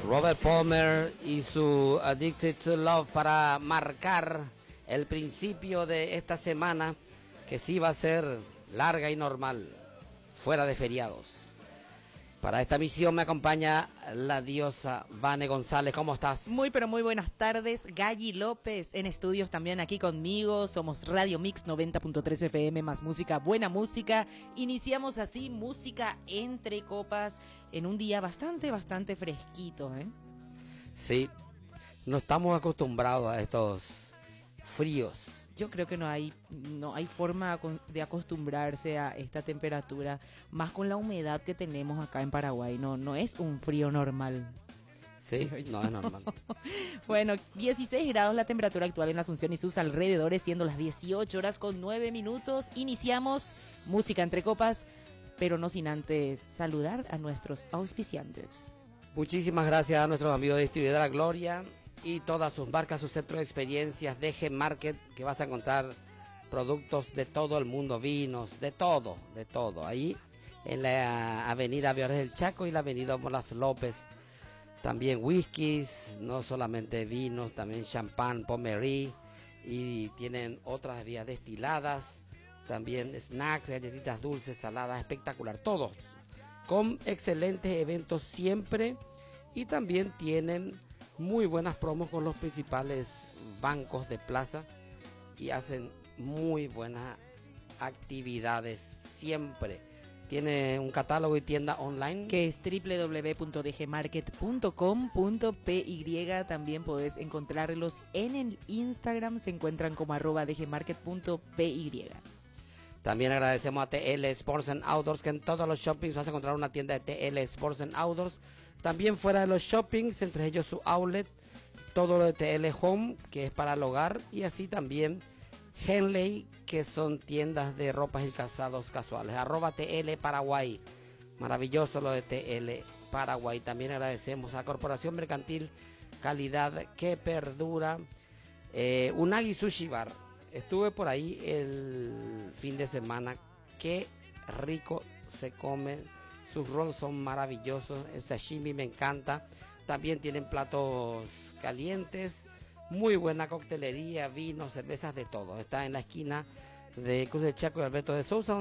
Robert Palmer y su Addicted to Love para marcar el principio de esta semana, que sí va a ser larga y normal, fuera de feriados. Para esta misión me acompaña la diosa Vane González. ¿Cómo estás? Muy, pero muy buenas tardes. Galli López en estudios también aquí conmigo. Somos Radio Mix 90.3 FM, más música, buena música. Iniciamos así música entre copas en un día bastante fresquito, ¿eh? Sí, no estamos acostumbrados a estos fríos. Yo creo que no hay forma de acostumbrarse a esta temperatura, más con la humedad que tenemos acá en Paraguay. No es un frío normal. Sí, no es normal. Bueno, 16 grados la temperatura actual en Asunción y sus alrededores, siendo las 18 horas con 9 minutos. Iniciamos música entre copas, pero no sin antes saludar a nuestros auspiciantes. Muchísimas gracias a nuestros amigos de Distribuidora Gloria y todas sus marcas, sus centros de experiencias, DG Market, que vas a encontrar productos de todo el mundo, vinos, de todo, ahí en la avenida Viores del Chaco y la avenida Molas López. También whiskies, no solamente vinos, también champán, pommery, y tienen otras vías destiladas, también snacks, galletitas dulces, saladas, espectacular, todos con excelentes eventos siempre, y también tienen muy buenas promos con los principales bancos de plaza y hacen muy buenas actividades siempre. Tiene un catálogo y tienda online que es www.dgmarket.com.py. También podés encontrarlos en el Instagram, se encuentran como @dgmarket.py. También agradecemos a TL Sports and Outdoors, que en todos los shoppings vas a encontrar una tienda de TL Sports and Outdoors. También fuera de los shoppings, entre ellos su outlet, todo lo de TL Home, que es para el hogar, y así también Henley, que son tiendas de ropas y calzados casuales. @TL Paraguay. Maravilloso lo de TL Paraguay. También agradecemos a Corporación Mercantil Calidad que Perdura. Unagi Sushi Bar. Estuve por ahí el fin de semana. Qué rico se come. Sus rolls son maravillosos. El sashimi me encanta. También tienen platos calientes. Muy buena coctelería, vinos, cervezas, de todo. Está en la esquina de Cruz del Chaco y Alberto de Sousa,